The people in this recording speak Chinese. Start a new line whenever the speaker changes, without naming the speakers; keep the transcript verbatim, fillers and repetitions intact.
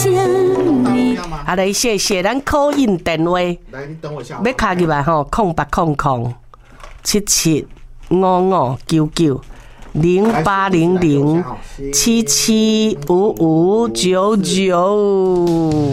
啊，来谢谢咱口音电话，
来，你等我一下，
要卡入来吼，空八空空七七五五九九零八零零七七五五九九。